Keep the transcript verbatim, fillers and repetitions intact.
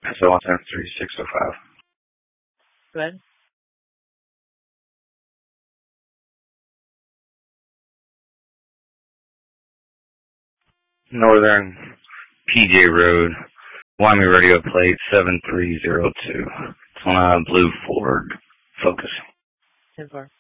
So one seven three six oh five. Go ahead. Northern P J Road, Wyoming Radio Plate seven three zero two. It's on a blue Ford Focus. ten four.